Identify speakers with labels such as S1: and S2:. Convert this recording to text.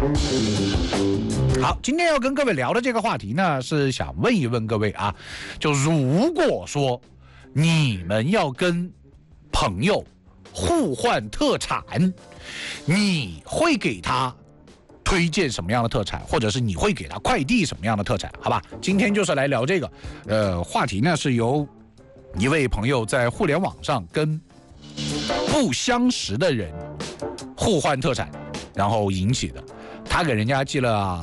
S1: 好，今天要跟各位聊的这个话题呢，是想问一问各位啊，就如果说你们要跟朋友互换特产，你会给他推荐什么样的特产，或者是你会给他快递什么样的特产？好吧，今天就是来聊这个。话题呢是由一位朋友在互联网上跟不相识的人互换特产，然后引起的。他给人家寄了